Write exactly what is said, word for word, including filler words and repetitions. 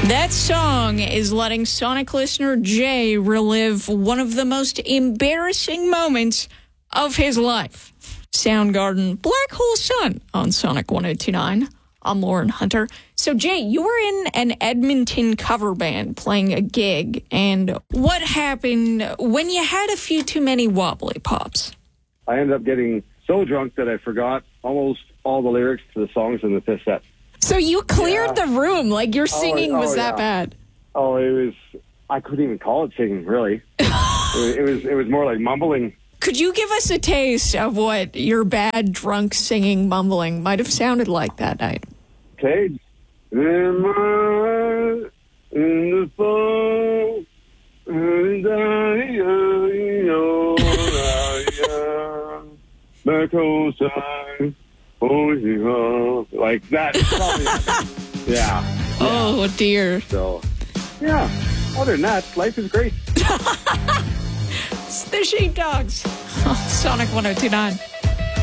That song is letting Sonic listener Jay relive one of the most embarrassing moments of his life. Soundgarden, Black Hole Sun on Sonic one oh two point nine. I'm Lauren Hunter. So, Jay, you were in an Edmonton cover band playing a gig, and what happened when you had a few too many wobbly pops? I ended up getting so drunk that I forgot almost all the lyrics to the songs in the fifth set. So you cleared yeah. the room, like your singing oh, oh, was that yeah. bad? Oh, it was, I couldn't even call it singing, really. it, was, it was it was more like mumbling. Could you give us a taste of what your bad drunk singing mumbling might have sounded like that night? Okay. In my, in the fall, and I, know, back home side, like that. Probably, yeah, yeah. Oh, dear. So, yeah. Other than that, life is great. It's the Sheepdogs. Oh, Sonic one oh two point nine.